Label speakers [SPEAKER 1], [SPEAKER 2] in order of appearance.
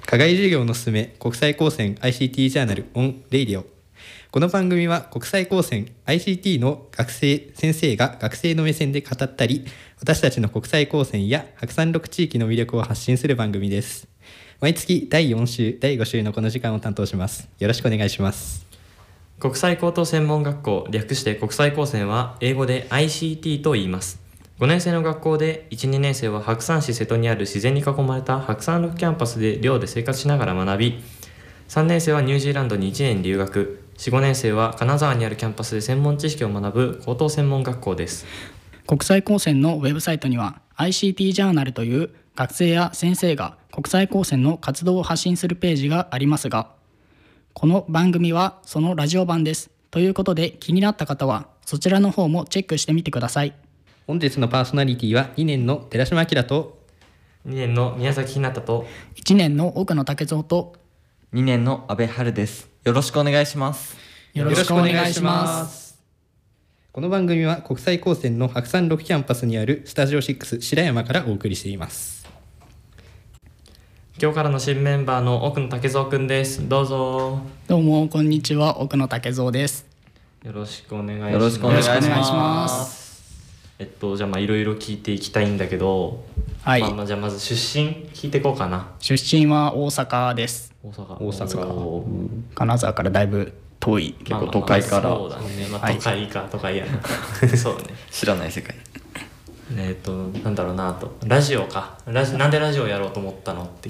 [SPEAKER 1] 課外授業のすすめ国際高専 ICT ジャーナル on Radio。この番組は国際高専 ICT の先生が学生の目線で語ったり、私たちの国際高専や白山六地域の魅力を発信する番組です。毎月第4週第5週のこの時間を担当します。よろしくお願いします。
[SPEAKER 2] 国際高等専門学校、略して国際高専は英語で ICT と言います。5年生の学校で 1,2 年生は白山市瀬戸にある自然に囲まれた白山六キャンパスで寮で生活しながら学び、3年生はニュージーランドに1年留学、4、5年生は金沢にあるキャンパスで専門知識を学ぶ高等専門学校です。
[SPEAKER 3] 国際高専のウェブサイトには ICT ジャーナルという学生や先生が国際高専の活動を発信するページがありますが、この番組はそのラジオ版です。ということで気になった方はそちらの方もチェックしてみてください。
[SPEAKER 1] 本日のパーソナリティは2年の寺島明と
[SPEAKER 2] 2年の宮崎ひなたと
[SPEAKER 3] 1年の奥野武蔵と
[SPEAKER 4] 2年の阿部春です。よろしくお願いします。
[SPEAKER 3] よろしくお願いします。
[SPEAKER 1] この番組は国際高専の白山六キャンパスにあるスタジオ6白山からお送りしています。
[SPEAKER 2] 今日からの新メンバーの奥野武蔵くんです。どうぞ。
[SPEAKER 3] どうもこんにちは、奥野武蔵です。
[SPEAKER 2] よろしくお願いします。
[SPEAKER 4] よろしくお願いします。
[SPEAKER 3] よろしくお願いします。
[SPEAKER 2] じゃあいろいろ聞いていきたいんだけど、
[SPEAKER 3] はい、
[SPEAKER 2] じゃあまず出身聞いていこうかな。
[SPEAKER 3] 出身は大阪です。
[SPEAKER 2] 大
[SPEAKER 1] 阪
[SPEAKER 3] 金沢からだいぶ遠い、
[SPEAKER 4] 結構都会から、
[SPEAKER 2] そうだね、都会か、都会やそうね、
[SPEAKER 4] 知らない世界。
[SPEAKER 2] なんだろうなと、ラジオか、なんでラジオやろうと思ったのって